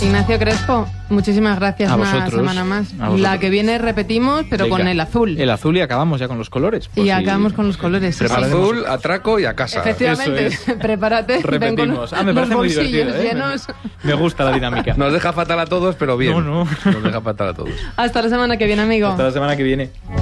Ignacio Crespo, muchísimas gracias. A una vosotros, semana más. a vosotros. La que viene repetimos, pero Venga, con el azul. El azul y acabamos ya con los colores. Y acabamos con los colores. Sí, sí. Azul, atraco y a casa. Efectivamente, Eso es. prepárate. Repetimos. Ven con Me los parece muy bolsillos divertido. llenos. Me gusta la dinámica. Nos deja fatal a todos, pero bien. No. Nos deja fatal a todos. Hasta la semana que viene, amigo. Hasta la semana que viene.